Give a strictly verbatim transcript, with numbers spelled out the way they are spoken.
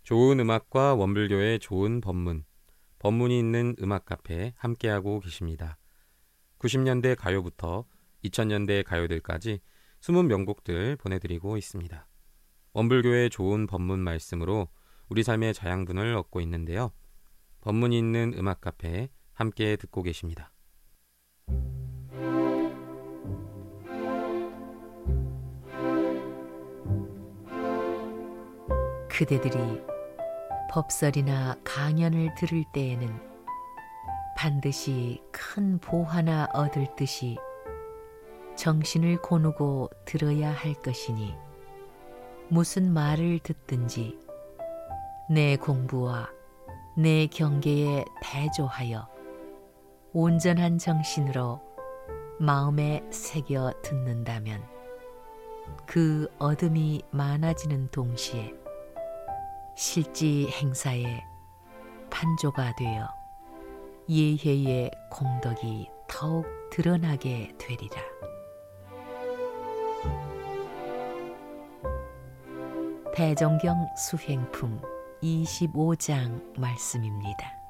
좋은 음악과 원불교의 좋은 법문, 법문이 있는 음악 카페 함께하고 계십니다. 구십 년대 가요부터 이천 년대 가요들까지 숨은 명곡들 보내드리고 있습니다. 원불교의 좋은 법문 말씀으로 우리 삶의 자양분을 얻고 있는데요. 법문이 있는 음악 카페 함께 듣고 계십니다. 그대들이 법설이나 강연을 들을 때에는 반드시 큰 보화나 얻을 듯이 정신을 고누고 들어야 할 것이니 무슨 말을 듣든지 내 공부와 내 경계에 대조하여 온전한 정신으로 마음에 새겨 듣는다면 그 얻음이 많아지는 동시에 실지 행사에 판조가 되어 예회의 공덕이 더욱 드러나게 되리라. 대종경 수행품 이십오 장 말씀입니다.